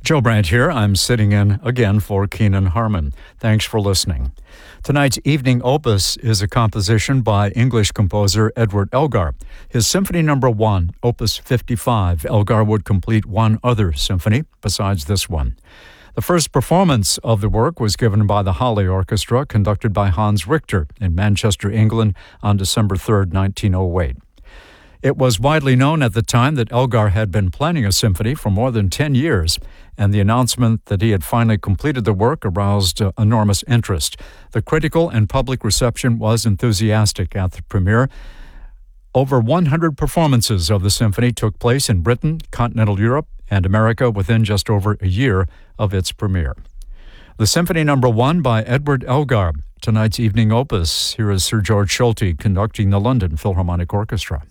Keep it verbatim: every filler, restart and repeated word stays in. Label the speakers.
Speaker 1: Joe Brandt here. I'm sitting in again for Keenan Harmon. Thanks for listening. Tonight's evening opus is a composition by English composer Edward Elgar. His Symphony Number One, Opus fifty-five. Elgar would complete one other symphony besides this one. The first performance of the work was given by the Halle Orchestra, conducted by Hans Richter in Manchester, England, on December third, nineteen oh eight. It was widely known at the time that Elgar had been planning a symphony for more than ten years, and the announcement that he had finally completed the work aroused uh, enormous interest. The critical and public reception was enthusiastic at the premiere. Over one hundred performances of the symphony took place in Britain, continental Europe, and America within just over a year of its premiere. The Symphony Number One by Edward Elgar, tonight's evening opus. Here is Sir George Solti conducting the London Philharmonic Orchestra.